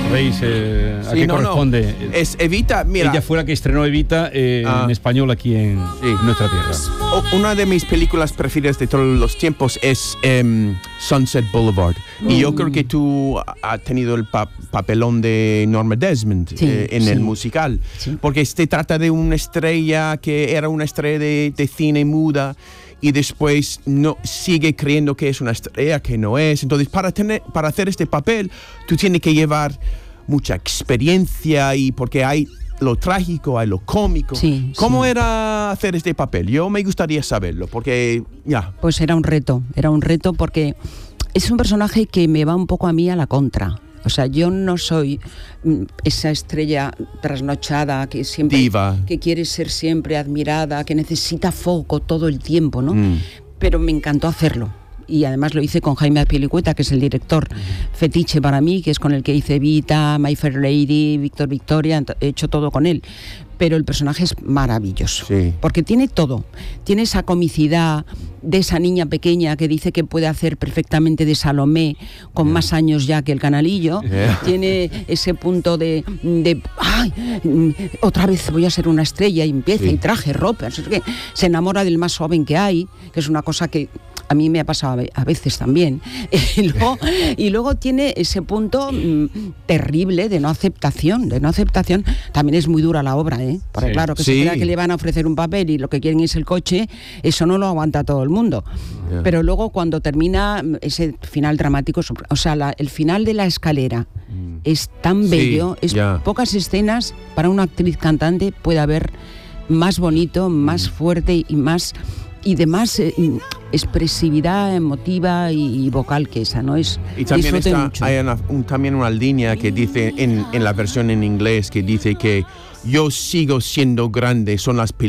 ¿Sabéis a qué corresponde? Es Evita, mira. Ella fue la que estrenó Evita en español aquí en nuestra tierra. Una de mis películas preferidas de todos los tiempos es Sunset Boulevard. Y yo creo que tú has tenido el papelón de Norma Desmond en el musical. Sí. Porque se trata de una estrella que era una estrella de cine muda y después no sigue creyendo que es una estrella que no es. Entonces, para hacer este papel, tú tienes que llevar mucha experiencia y porque hay lo trágico, hay lo cómico. Sí, ¿Cómo era hacer este papel? Yo me gustaría saberlo, porque Pues era un reto porque es un personaje que me va un poco a mí a la contra. O sea, yo no soy esa estrella trasnochada que siempre diva, que quiere ser siempre admirada, que necesita foco todo el tiempo, ¿no? Pero me encantó hacerlo. Y además lo hice con Jaime Azpilicueta, que es el director fetiche para mí, que es con el que hice Evita, My Fair Lady, Víctor Victoria, he hecho todo con él. Pero el personaje es maravilloso, porque tiene todo. Tiene esa comicidad de esa niña pequeña que dice que puede hacer perfectamente de Salomé con más años ya que el Canalillo. Tiene ese punto de ¡ay! Otra vez voy a ser una estrella, y empieza y traje ropa. Se enamora del más joven que hay, que es una cosa que a mí me ha pasado a veces también. Y luego tiene ese punto terrible de no aceptación. También es muy dura la obra, porque claro, que se crea que le van a ofrecer un papel y lo que quieren es el coche, eso no lo aguanta todo el mundo. Pero luego cuando termina ese final dramático, o sea, el final de La Escalera es tan bello, pocas escenas para una actriz cantante puede haber más bonito, más fuerte y de más expresividad emotiva y vocal que esa, ¿no? Es, y también hay también una línea que dice en la versión en inglés, que dice que yo sigo siendo grande, son las